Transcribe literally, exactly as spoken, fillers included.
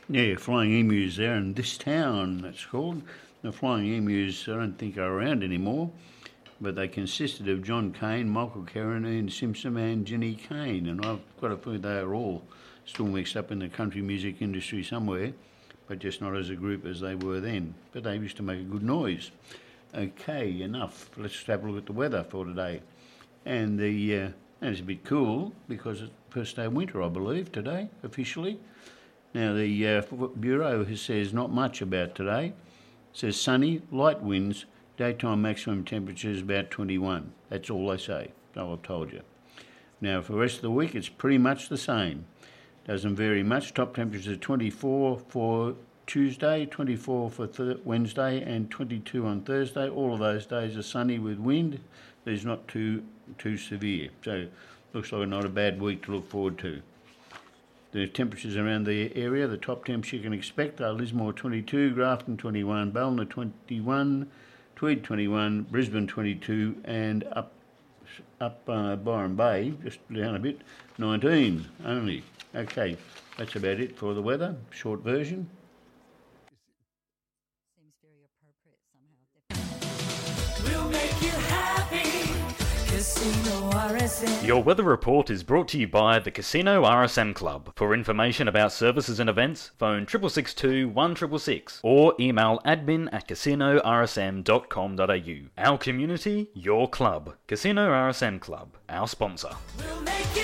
Yeah, Flying Emus there in this town, that's called. The Flying Emus, I don't think are around anymore, but they consisted of John Cain, Michael Kerran, Ian Simpson and Jenny Cain, and I've got a feeling they are all still mixed up in the country music industry somewhere, but just not as a group as they were then. But they used to make a good noise. Okay, enough. Let's have a look at the weather for today. And the uh, and it's a bit cool because it's the first day of winter, I believe, today, officially. Now, the uh, Bureau says not much about today. It says sunny, light winds, daytime maximum temperature is about twenty-one. That's all they say. So I've told you. Now, for the rest of the week, it's pretty much the same. Doesn't vary much. Top temperature twenty-four for Tuesday, twenty-four for th- Wednesday, and twenty-two on Thursday. All of those days are sunny with wind. It's not too too severe. So, looks like not a bad week to look forward to. The temperatures around the area, the top temps you can expect are Lismore twenty-two, Grafton twenty-one, Ballina twenty-one, Tweed twenty-one, Brisbane twenty-two, and up up uh, Byron Bay, just down a bit, nineteen only. Okay, that's about it for the weather, short version. Seems very appropriate somehow. We'll make you happy. Casino R S M. Your weather report is brought to you by the Casino R S M Club. For information about services and events, phone six six six two, one six six six or email admin at casino r s m dot com dot a u. Our community, your club. Casino R S M Club, our sponsor. We'll make you